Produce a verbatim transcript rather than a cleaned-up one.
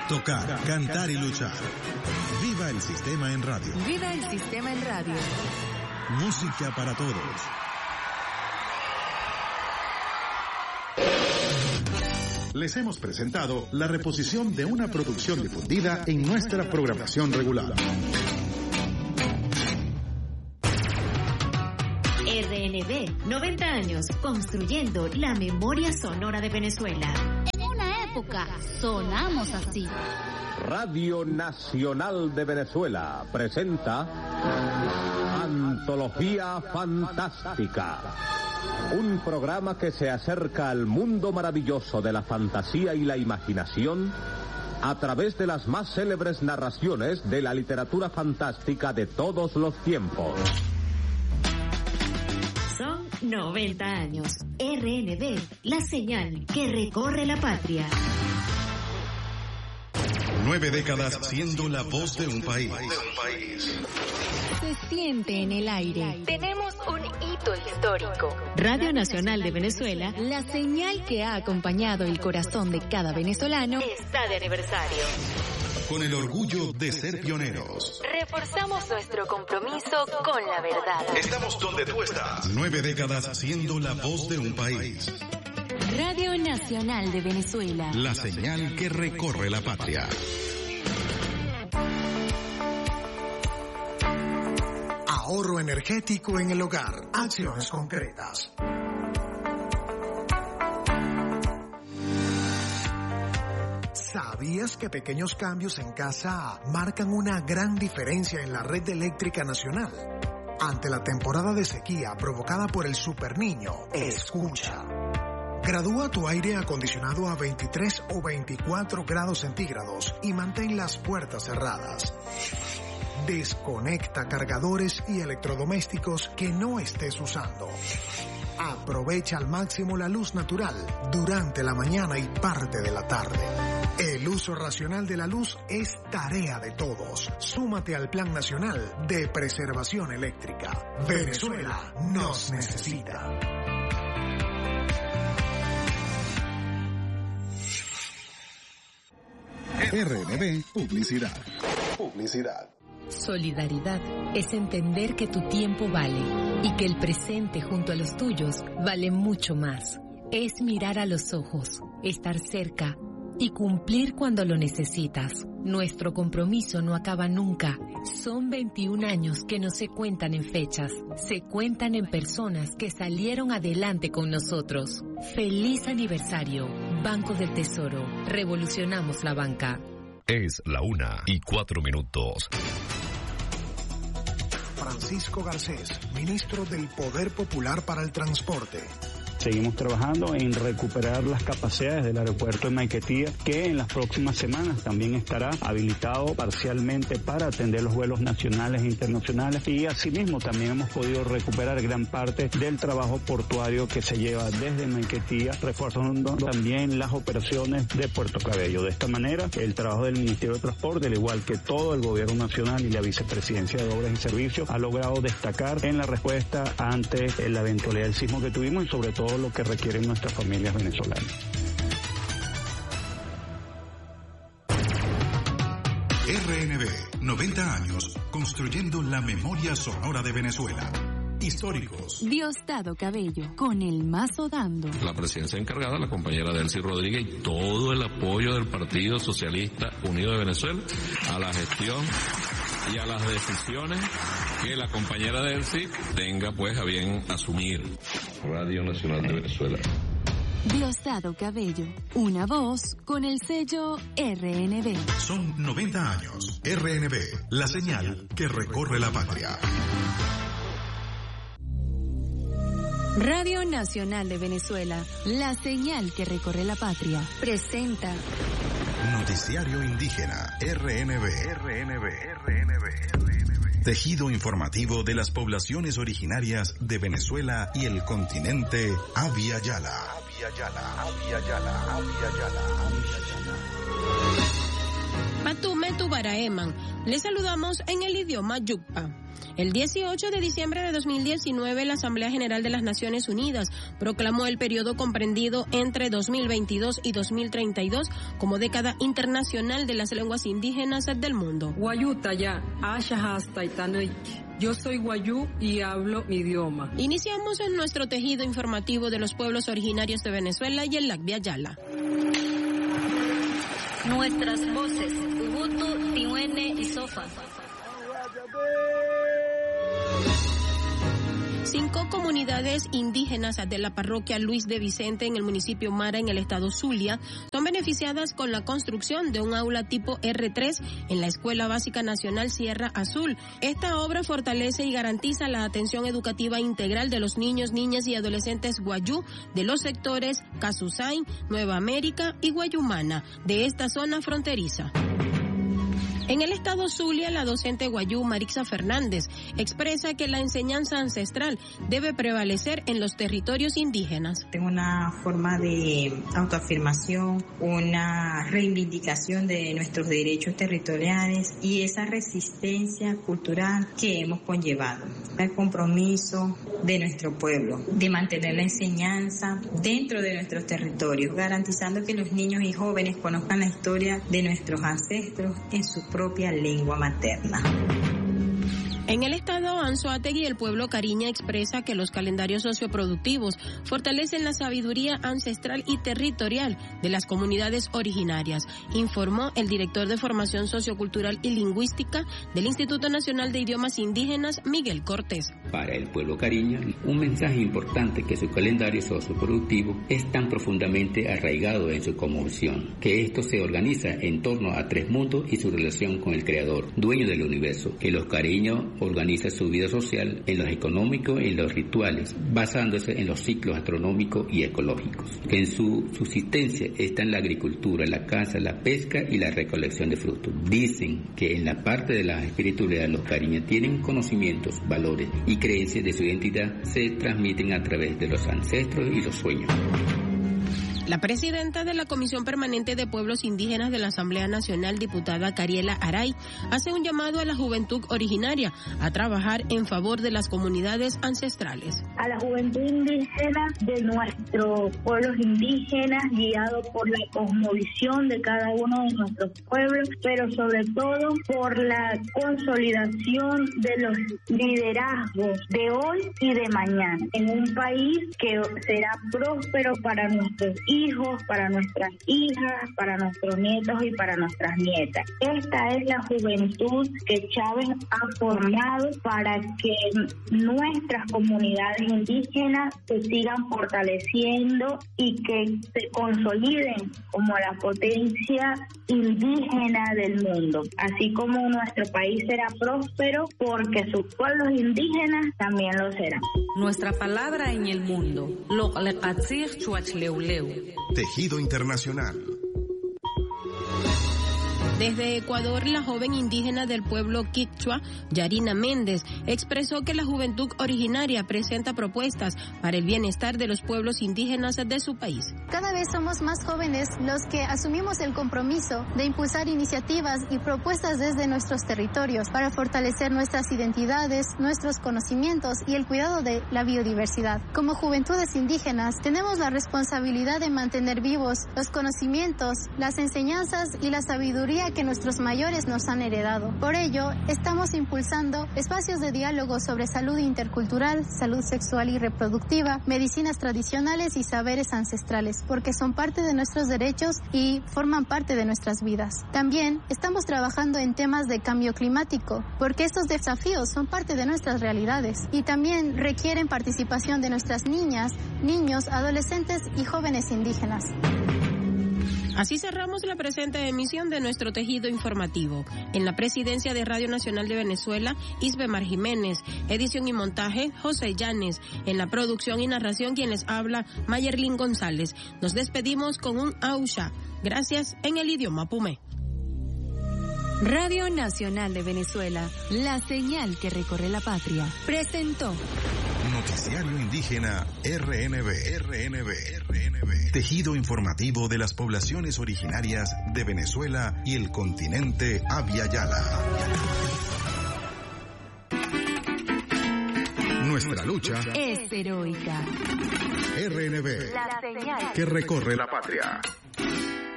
tocar, cantar y luchar. Viva el sistema en radio. Viva el sistema en radio. Música para todos. Les hemos presentado la reposición de una producción difundida en nuestra programación regular. R N B, noventa años construyendo la memoria sonora de Venezuela. En una época sonamos así. Radio Nacional de Venezuela presenta Antología Fantástica, un programa que se acerca al mundo maravilloso de la fantasía y la imaginación a través de las más célebres narraciones de la literatura fantástica de todos los tiempos. Son noventa años. R N B, la señal que recorre la patria. Nueve décadas siendo la voz de un país. Se siente en el aire. Tenemos un hito histórico. Radio Nacional de Venezuela, la señal que ha acompañado el corazón de cada venezolano, está de aniversario. Con el orgullo de ser pioneros. Reforzamos nuestro compromiso con la verdad. Estamos donde tú estás. Nueve décadas siendo la voz de un país. Radio Nacional de Venezuela, la señal que recorre la patria. Ahorro energético en el hogar. Acciones concretas. ¿Sabías que pequeños cambios en casa marcan una gran diferencia en la red eléctrica nacional? Ante la temporada de sequía provocada por el superniño, escucha. Gradúa tu aire acondicionado a veintitrés o veinticuatro grados centígrados y mantén las puertas cerradas. Desconecta cargadores y electrodomésticos que no estés usando. Aprovecha al máximo la luz natural durante la mañana y parte de la tarde. El uso racional de la luz es tarea de todos. Súmate al Plan Nacional de Preservación Eléctrica. Venezuela nos necesita. R N B Publicidad. Publicidad. Solidaridad es entender que tu tiempo vale y que el presente junto a los tuyos vale mucho más. Es mirar a los ojos, estar cerca y cumplir cuando lo necesitas. Nuestro compromiso no acaba nunca. Son veintiún años que no se cuentan en fechas, se cuentan en personas que salieron adelante con nosotros. ¡Feliz aniversario! Banco del Tesoro. Revolucionamos la banca. Es la una y cuatro minutos. Francisco Garcés, ministro del Poder Popular para el Transporte. Seguimos trabajando en recuperar las capacidades del aeropuerto de Maiquetía, que en las próximas semanas también estará habilitado parcialmente para atender los vuelos nacionales e internacionales, y asimismo también hemos podido recuperar gran parte del trabajo portuario que se lleva desde Maiquetía, reforzando también las operaciones de Puerto Cabello. De esta manera, el trabajo del Ministerio de Transporte, al igual que todo el Gobierno Nacional y la Vicepresidencia de Obras y Servicios, ha logrado destacar en la respuesta ante la eventualidad del sismo que tuvimos y sobre todo lo que requieren nuestras familias venezolanas. R N B, noventa años construyendo la memoria sonora de Venezuela. Históricos. Diosdado Cabello, con el mazo dando. La presidencia encargada, la compañera Delcy Rodríguez, y todo el apoyo del Partido Socialista Unido de Venezuela a la gestión y a las decisiones que la compañera Delcy tenga pues a bien asumir. Radio Nacional de Venezuela. Diosdado Cabello, una voz con el sello R N B. Son noventa años. R N B, la señal que recorre la patria. Radio Nacional de Venezuela, la señal que recorre la patria, presenta Noticiario Indígena, R N B. R N B, R N B. Tejido informativo de las poblaciones originarias de Venezuela y el continente Abya Yala. Abya Yala, Abya Yala, Abya Yala, Abya Yala. Patume Tubaraeman, le saludamos en el idioma Yucpa. El dieciocho de diciembre de dos mil diecinueve, la Asamblea General de las Naciones Unidas proclamó el periodo comprendido entre dos mil veintidós y dos mil treinta y dos como década internacional de las lenguas indígenas del mundo. Yo soy guayú y hablo mi idioma. Iniciamos en nuestro tejido informativo de los pueblos originarios de Venezuela y el Lagvia Yala. Nuestras voces, Ubuntu, Tihuene y Sofa. Cinco comunidades indígenas de la parroquia Luis de Vicente en el municipio Mara en el estado Zulia son beneficiadas con la construcción de un aula tipo erre tres en la Escuela Básica Nacional Sierra Azul. Esta obra fortalece y garantiza la atención educativa integral de los niños, niñas y adolescentes guayú de los sectores Casusain, Nueva América y Guayumana de esta zona fronteriza. En el estado Zulia, la docente guayú Marixa Fernández expresa que la enseñanza ancestral debe prevalecer en los territorios indígenas. Tengo una forma de autoafirmación, una reivindicación de nuestros derechos territoriales y esa resistencia cultural que hemos conllevado. El compromiso de nuestro pueblo de mantener la enseñanza dentro de nuestros territorios, garantizando que los niños y jóvenes conozcan la historia de nuestros ancestros en su propia lengua materna. En el estado Anzoátegui, el pueblo Cariña expresa que los calendarios socioproductivos fortalecen la sabiduría ancestral y territorial de las comunidades originarias, informó el director de Formación Sociocultural y Lingüística del Instituto Nacional de Idiomas Indígenas, Miguel Cortés. Para el pueblo Cariña, un mensaje importante que su calendario socioproductivo es tan profundamente arraigado en su cosmovisión, que esto se organiza en torno a tres mundos y su relación con el Creador, dueño del universo, que los cariños organiza su vida social en lo económico y en los rituales, basándose en los ciclos astronómicos y ecológicos, que en su subsistencia está en la agricultura, la caza, la pesca y la recolección de frutos. Dicen que en la parte de la espiritualidad los cariñas tienen conocimientos, valores y creencias de su identidad se transmiten a través de los ancestros y los sueños. La presidenta de la Comisión Permanente de Pueblos Indígenas de la Asamblea Nacional, diputada Cariela Aray, hace un llamado a la juventud originaria a trabajar en favor de las comunidades ancestrales. A la juventud indígena de nuestros pueblos indígenas, guiado por la cosmovisión de cada uno de nuestros pueblos, pero sobre todo por la consolidación de los liderazgos de hoy y de mañana, en un país que será próspero para nuestros hijos, hijos, para nuestras hijas, para nuestros nietos y para nuestras nietas. Esta es la juventud que Chávez ha formado para que nuestras comunidades indígenas se sigan fortaleciendo y que se consoliden como la potencia indígena del mundo, así como nuestro país será próspero porque sus pueblos indígenas también lo serán. Nuestra palabra en el mundo. Tejido Internacional. Desde Ecuador, la joven indígena del pueblo Quichua, Yarina Méndez, expresó que la juventud originaria presenta propuestas para el bienestar de los pueblos indígenas de su país. Cada vez somos más jóvenes los que asumimos el compromiso de impulsar iniciativas y propuestas desde nuestros territorios para fortalecer nuestras identidades, nuestros conocimientos y el cuidado de la biodiversidad. Como juventudes indígenas, tenemos la responsabilidad de mantener vivos los conocimientos, las enseñanzas y la sabiduría que nuestros mayores nos han heredado. Por ello, estamos impulsando espacios de diálogo sobre salud intercultural, salud sexual y reproductiva, medicinas tradicionales y saberes ancestrales, porque son parte de nuestros derechos y forman parte de nuestras vidas. También estamos trabajando en temas de cambio climático, porque estos desafíos son parte de nuestras realidades y también requieren participación de nuestras niñas, niños, adolescentes y jóvenes indígenas. Así cerramos la presente emisión de nuestro tejido informativo. En la presidencia de Radio Nacional de Venezuela, Isbemar Jiménez. Edición y montaje, José Llanes. En la producción y narración, quien les habla, Mayerlin González. Nos despedimos con un Ausha. Gracias en el idioma Pumé. Radio Nacional de Venezuela, la señal que recorre la patria, presentó Noticiario Indígena R N B, R N B, R N B. Tejido informativo de las poblaciones originarias de Venezuela y el continente Abya Yala. nuestra lucha es heroica. R N B, la señal que recorre la patria.